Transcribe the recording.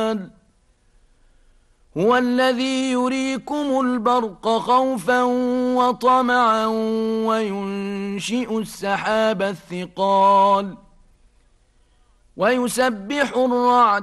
الجبال هو الذي يريكم البرق خوفا وطمعا وينشئ السحاب الثقال ويسبح الرعد